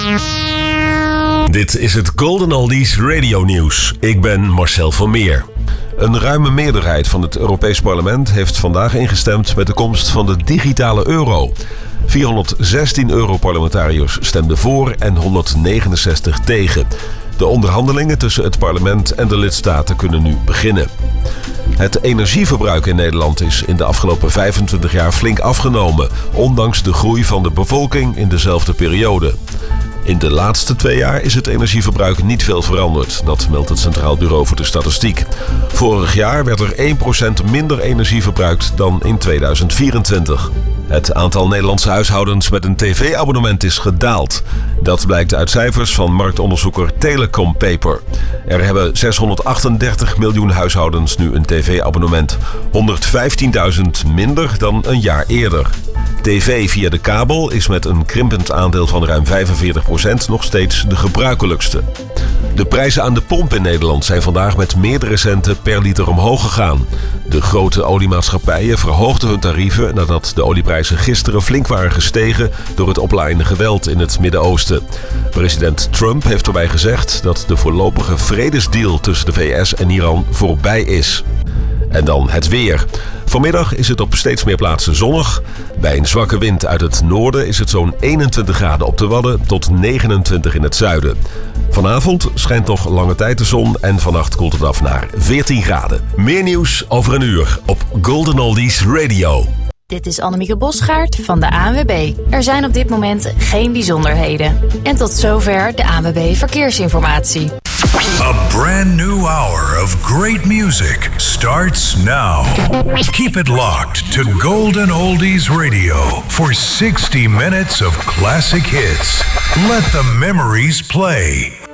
Dit is het Golden Oldies Radio Nieuws. Ik ben Marcel van Meer. Een ruime meerderheid van het Europees Parlement heeft vandaag ingestemd met de komst van de digitale euro. 416 Europarlementariërs stemden voor en 169 tegen. De onderhandelingen tussen het parlement en de lidstaten kunnen nu beginnen. Het energieverbruik in Nederland is in de afgelopen 25 jaar flink afgenomen, ondanks de groei van de bevolking in dezelfde periode. In de laatste 2 jaar is het energieverbruik niet veel veranderd. Dat meldt het Centraal Bureau voor de Statistiek. Vorig jaar werd er 1% minder energie verbruikt dan in 2024. Het aantal Nederlandse huishoudens met een tv-abonnement is gedaald. Dat blijkt uit cijfers van marktonderzoeker Telecom Paper. Er hebben 638 miljoen huishoudens nu een tv-abonnement. 115.000 minder dan een jaar eerder. TV via de kabel is met een krimpend aandeel van ruim 45% nog steeds de gebruikelijkste. De prijzen aan de pomp in Nederland zijn vandaag met meerdere centen per liter omhoog gegaan. De grote oliemaatschappijen verhoogden hun tarieven nadat de olieprijzen gisteren flink waren gestegen door het oplaaiende geweld in het Midden-Oosten. President Trump heeft erbij gezegd dat de voorlopige vredesdeal tussen de VS en Iran voorbij is. En dan het weer. Vanmiddag is het op steeds meer plaatsen zonnig. Bij een zwakke wind uit het noorden is het zo'n 21 graden op de Wadden tot 29 in het zuiden. Vanavond schijnt nog lange tijd de zon en vannacht koelt het af naar 14 graden. Meer nieuws over een uur op Golden Oldies Radio. Dit is Annemieke Bosgaard van de ANWB. Er zijn op dit moment geen bijzonderheden. En tot zover de ANWB Verkeersinformatie. A brand new hour of great music starts now. Keep it locked to Golden Oldies Radio for 60 minutes of classic hits. Let the memories play.